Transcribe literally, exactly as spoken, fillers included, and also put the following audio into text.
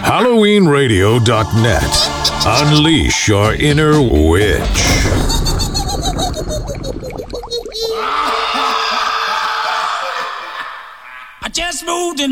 Halloween Radio dot net. Unleash your inner witch. I just moved in